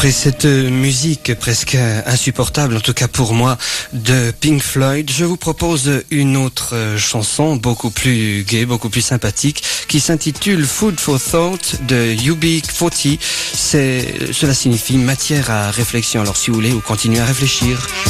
Après cette musique presque insupportable, en tout cas pour moi, de Pink Floyd, je vous propose une autre chanson beaucoup plus gaie, beaucoup plus sympathique, qui s'intitule Food for Thought de UB40. Cela signifie matière à réflexion. Alors si vous voulez, vous continuez à réfléchir.